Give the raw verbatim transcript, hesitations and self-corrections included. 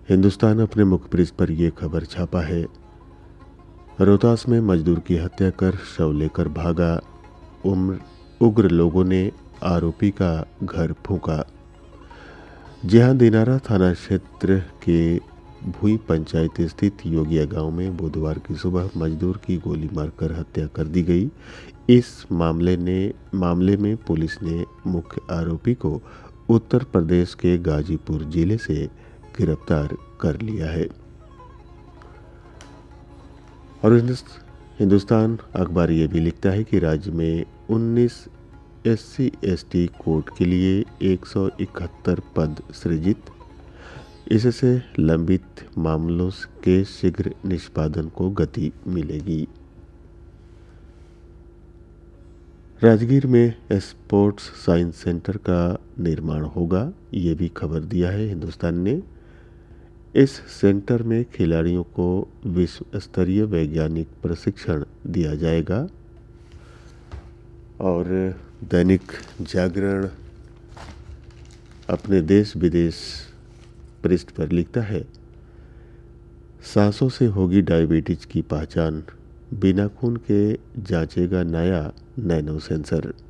हिंदुस्तान अपने मुख्य पृष्ठ पर यह खबर छापा है। रोहतास में मजदूर की हत्या कर शव लेकर भागा उम्र उग्र लोगों ने आरोपी का घर फूंका। जहां दिनारा थाना क्षेत्र के भुई पंचायत स्थित योगिया गांव में बुधवार की सुबह मजदूर की गोली मारकर हत्या कर दी गई। इस मामले ने मामले में पुलिस ने मुख्य आरोपी को उत्तर प्रदेश के गाजीपुर जिले से गिरफ्तार कर लिया है। और हिंदुस्तान अखबार ये भी लिखता है कि राज्य में उन्नीस एससी एसटी कोड के लिए एक सौ इकहत्तर पद सृजित। इससे लंबित मामलों के शीघ्र निष्पादन को गति मिलेगी। राजगीर में स्पोर्ट्स साइंस सेंटर का निर्माण होगा, ये भी खबर दिया है हिंदुस्तान ने। इस सेंटर में खिलाड़ियों को विश्व स्तरीय वैज्ञानिक प्रशिक्षण दिया जाएगा। और दैनिक जागरण अपने देश विदेश पृष्ठ पर लिखता है, सांसों से होगी डायबिटीज की पहचान, बिना खून के जांचेगा नया नैनो सेंसर।